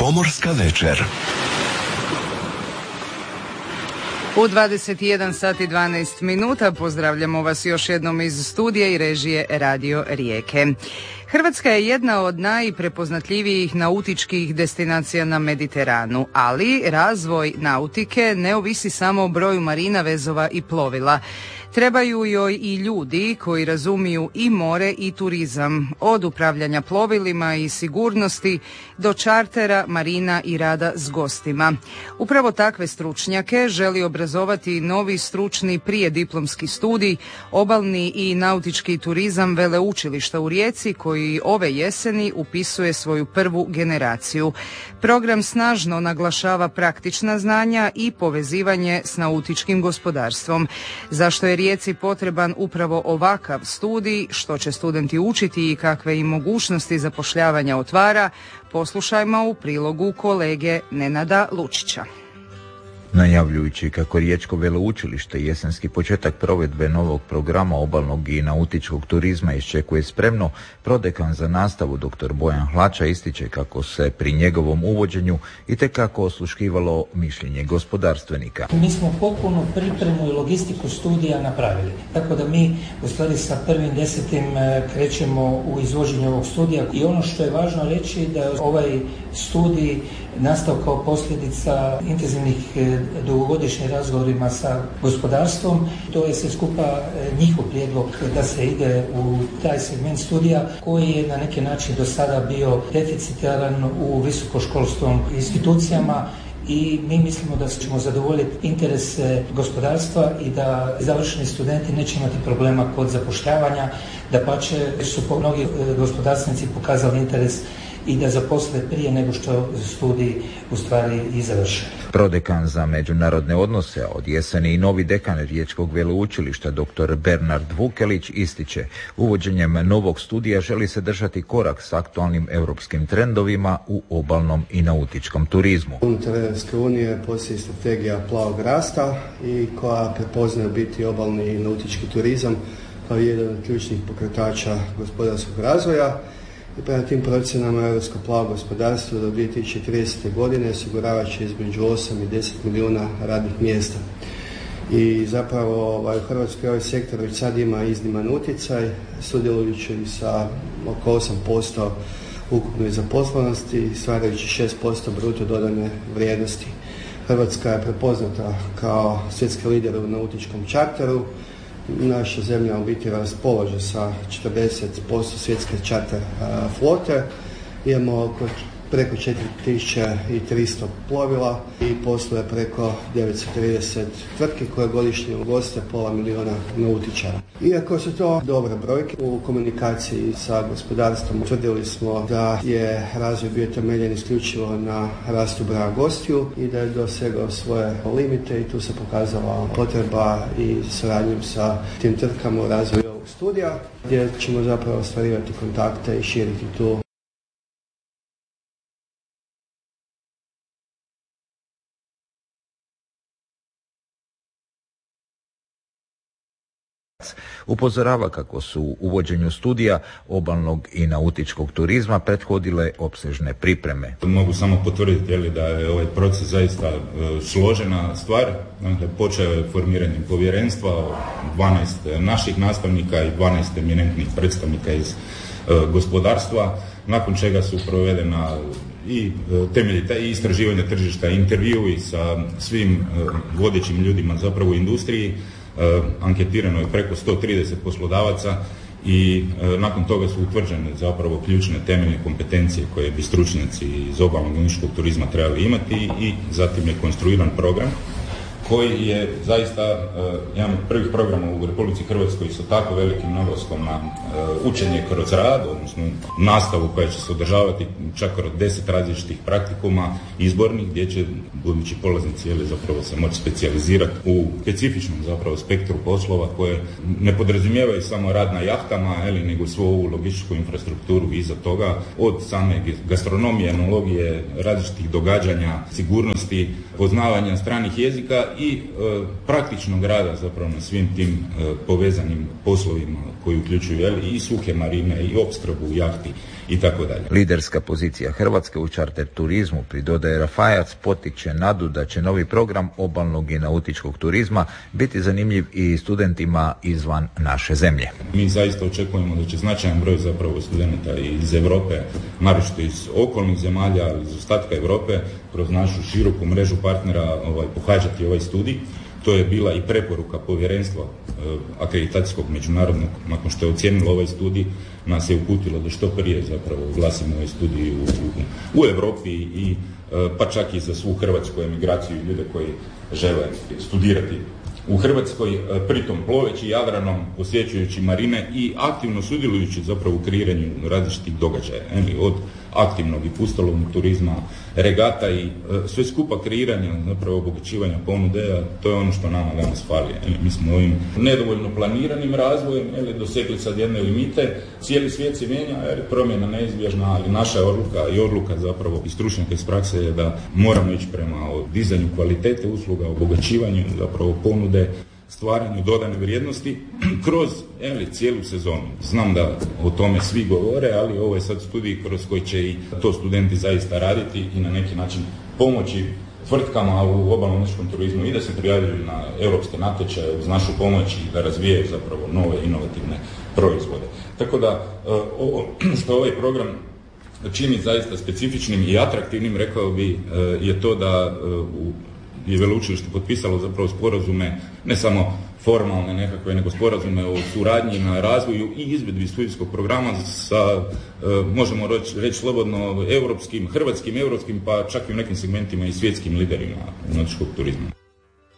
Pomorska večer. U 21 sat i 12 minuta pozdravljamo vas još jednom iz studija i režije Radio Rijeke. Hrvatska je jedna od najprepoznatljivijih nautičkih destinacija na Mediteranu, ali razvoj nautike ne ovisi samo o broju marina, vezova i plovila. Trebaju joj i ljudi koji razumiju i more i turizam, od upravljanja plovilima i sigurnosti do čartera, marina i rada s gostima. Upravo takve stručnjake želi obrazovati novi stručni prijediplomski studij, obalni i nautički turizam Veleučilišta u Rijeci, koji ove jeseni upisuje svoju prvu generaciju. Program snažno naglašava praktična znanja i povezivanje s nautičkim gospodarstvom. Zašto je Rijeci potreban upravo ovakav studij, što će studenti učiti i kakve im mogućnosti zapošljavanja otvara, poslušajmo u prilogu kolege Nenada Lučića. Najavljujući kako Riječko veleučilište jesenski početak provedbe novog programa obalnog i nautičkog turizma iščekuje spremno, prodekan za nastavu dr. Bojan Hlača ističe kako se pri njegovom uvođenju itekako osluškivalo mišljenje gospodarstvenika. Mi smo potpuno pripremu i logistiku studija napravili, tako da mi u stvari sa 1.10. krećemo u izvođenje ovog studija i ono što je važno reći da je ovaj studij nastao kao posljedica intenzivnih dugogodišnjih razgovorima sa gospodarstvom. To je sve skupa njihov prijedlog da se ide u taj segment studija koji je na neki način do sada bio deficitaran u visokoškolskom institucijama i mi mislimo da ćemo zadovoljiti interese gospodarstva i da završeni studenti neće imati problema kod zapošljavanja. Dapače su mnogi gospodarstvenici pokazali interes i da zaposle prije nego što studij u stvari i završe. Prodekan za međunarodne odnose, od jeseni i novi dekan Riječkog veleučilišta dr. Bernard Vukelić ističe, uvođenjem novog studija želi se držati korak s aktualnim europskim trendovima u obalnom i nautičkom turizmu. Unutar Europske unije postoji strategija plavog rasta i koja prepoznaje biti obalni i nautički turizam kao jedan od ključnih pokretača gospodarskog razvoja. I prema tim procjenama europsko plavo gospodarstvo do 2030. godine osiguravat će između 8 i 10 milijuna radnih mjesta. I zapravo u Hrvatskoj ovaj sektor već sad ima izniman utjecaj, sudjelujući sa oko 8% ukupnoj zaposlenosti, stvarajući 6% bruto dodane vrijednosti. Hrvatska je prepoznata kao svjetski lider u nautičkom čarteru. Naša zemlja u biti raspolaže sa 40% svjetske čarter flote. Imamo preko 4300 plovila i posluje preko 930 tvrtki koje godišnje ugoste 500.000 nautičara. Iako su to dobre brojke, u komunikaciji sa gospodarstvom utvrdili smo da je razvoj bio temeljen isključivo na rastu broja gostiju i da je dosegao svoje limite i tu se pokazala potreba i suradnjom sa tim tvrtkama u razvoju ovog studija gdje ćemo zapravo ostvarivati kontakte i širiti tu. Upozorava kako su uvođenju studija obalnog i nautičkog turizma prethodile opsežne pripreme. Mogu samo potvrditi da je ovaj proces zaista složena stvar. Počeo je formiranjem povjerenstva, 12 naših nastavnika i 12 eminentnih predstavnika iz gospodarstva, nakon čega su provedena i temeljita i istraživanja tržišta, intervjui sa svim vodećim ljudima zapravo u industriji. Anketirano je preko 130 poslodavaca i nakon toga su utvrđene zapravo ključne temeljne kompetencije koje bi stručnjaci iz obalnog i nautičkog turizma trebali imati i zatim je konstruiran program koji je zaista jedan od prvih programa u Republici Hrvatskoj sa tako velikim naglaskom na učenje kroz rad, odnosno nastavu koja će se održavati čak kroz 10 različitih praktikuma izbornih gdje će budući polaznici zapravo se moći specijalizirati u specifičnom zapravo spektru poslova koje ne podrazumijevaju samo rad na jahtama, nego svu ovu logističku infrastrukturu iza toga, od same gastronomije, enologije, različitih događanja, sigurnosti, poznavanja stranih jezika i praktičnog rada zapravo na svim tim povezanim poslovima koji uključuju i suhe marine i opskrbu jahti i tako dalje. Liderska pozicija Hrvatske u čarter turizmu, pridodaje Rafajac, potiče nadu da će novi program obalnog i nautičkog turizma biti zanimljiv i studentima izvan naše zemlje. Mi zaista očekujemo da će značajan broj zapravo studenta iz Europe, naročito iz okolnih zemalja, ali iz ostatka Europe, kroz našu široku mrežu partnera pohađati ovaj studij. To je bila i preporuka povjerenstva akreditacijskog međunarodnog, nakon što je ocijenilo ovaj studij, nas je uputilo da što prije zapravo oglasimo ovaj studij u Europi i pa čak i za svu hrvatsku emigraciju i ljude koji žele studirati u Hrvatskoj, pritom ploveći Jadranom, posjećujući marine i aktivno sudjelujući zapravo u kreiranju različitih događaja, od aktivnog i pustolovnog turizma, regata i sve skupa kreiranja, zapravo obogaćivanja ponude, to je ono što nama danas fali. Mi smo ovim nedovoljno planiranim razvojem dosegli sad jedne limite, cijeli svijet se mijenja, promjena neizbježna, ali naša odluka i odluka zapravo i stručnjaka iz prakse je da moramo ići prema dizanju kvalitete usluga, obogaćivanju zapravo ponude, stvaranju dodane vrijednosti kroz cijelu sezonu. Znam da o tome svi govore, ali ovo je sad studij kroz koji će i to studenti zaista raditi i na neki način pomoći tvrtkama u obalnom nautičkom turizmu i da se prijavljuju na europske natječaje uz našu pomoć i da razvijaju zapravo nove inovativne proizvode. Tako da ovo što ovaj program čini zaista specifičnim i atraktivnim, rekao bi, je to da je veleučilište potpisalo zapravo sporazume, ne samo formalne nekakve, nego sporazume o suradnji na razvoju i izvedbi studijskog programa sa, možemo reći slobodno, hrvatskim, pa čak i u nekim segmentima i svjetskim liderima nautičkog turizma.